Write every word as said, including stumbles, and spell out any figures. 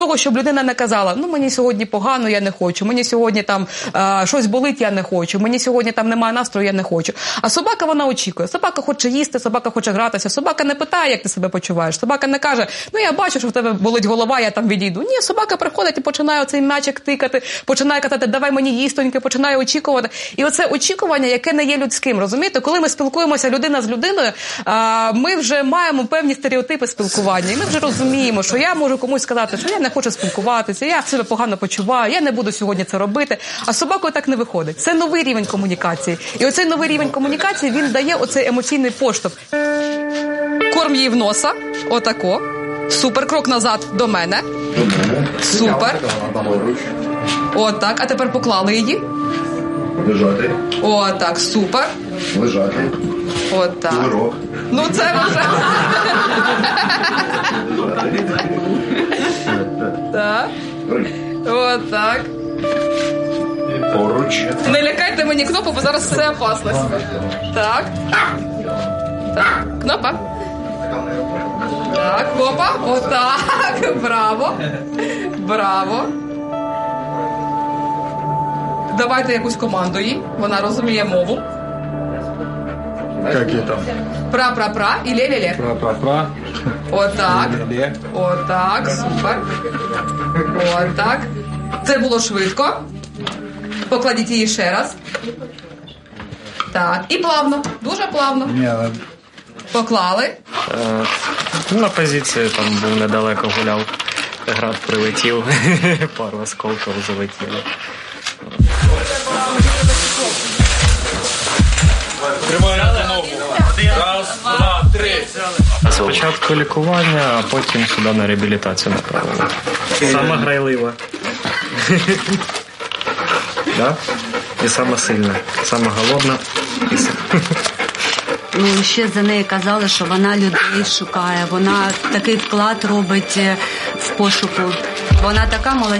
Того, щоб людина не казала, ну мені сьогодні погано, я не хочу, мені сьогодні там е, щось болить, я не хочу, мені сьогодні там немає настрою, я не хочу. А собака, вона очікує. Собака хоче їсти, собака хоче гратися, собака не питає, як ти себе почуваєш. Собака не каже, ну я бачу, що в тебе болить голова, я там відійду. Ні, собака приходить і починає оцей м'ячик тикати, починає казати, давай мені їстоньки, починає очікувати. І оце очікування, яке не є людським, розумієте? Коли ми спілкуємося людина з людиною, е, ми вже маємо певні стереотипи спілкування. І ми вже розуміємо, що я можу комусь сказати, що я не хочу спілкуватися, я себе погано почуваю, я не буду сьогодні це робити. А з собакою так не виходить. Це новий рівень комунікації. І оцей новий рівень комунікації, він дає оцей емоційний поштовх. Корм їй в носа, отако. Супер, крок назад до мене. Супер. Отак, а тепер поклали її. Лежати. Отак, супер. Лежати. Отак. Кувирок. Ну це вже... Так. Отак. Поруч. Не лякайте мені кнопу, бо зараз все опасність. Так. Так. Кнопа. Так, копа. Отак. Браво. Браво. Давайте якусь команду їй. Вона розуміє мову. Как это? Пра-пра-пра і ле-ле-ле. Пра-пра-пра. Отак. Ле-ле-ле. Отак. Супер. Отак. Це було швидко. Покладіть її ще раз. Так. І плавно. Дуже плавно. Не, Поклали. Е, на позиції там був недалеко гуляв. Град прилетів, пару осколків залетіло. Тримаємо ногу. Раз, два, три. Спочатку лікування, а потім сюди на реабілітацію направили. Сама грайлива. Да? І сама сильна, сама голодна. І с- Ну, ще за неї казали, що вона людей шукає, вона такий вклад робить е, в пошуку. Вона така молодець.